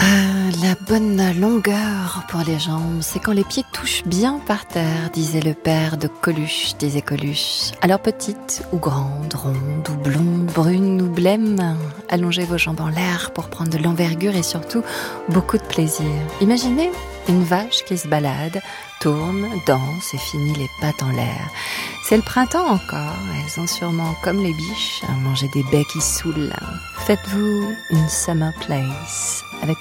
La bonne longueur pour les jambes, c'est quand les pieds touchent bien par terre, disait le père de Coluche, disait Coluche. Alors petite ou grande, ronde ou blonde, brune ou blême, allongez vos jambes en l'air pour prendre de l'envergure et surtout beaucoup de plaisir. Imaginez une vache qui se balade, tourne, danse et finit les pattes en l'air. C'est le printemps encore, elles ont sûrement, comme les biches, mangé des baies qui saoulent. Faites-vous une summer place.